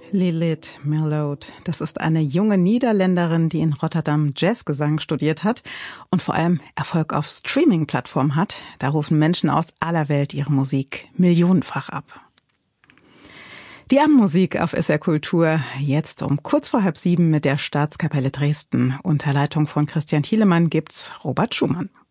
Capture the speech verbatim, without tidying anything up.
Lilith Merlot, das ist eine junge Niederländerin, die in Rotterdam Jazzgesang studiert hat und vor allem Erfolg auf Streaming-Plattformen hat. Da rufen Menschen aus aller Welt ihre Musik millionenfach ab. Die Abendmusik auf S R Kultur, jetzt um kurz vor halb sieben mit der Staatskapelle Dresden. Unter Leitung von Christian Thielemann gibt's Robert Schumann.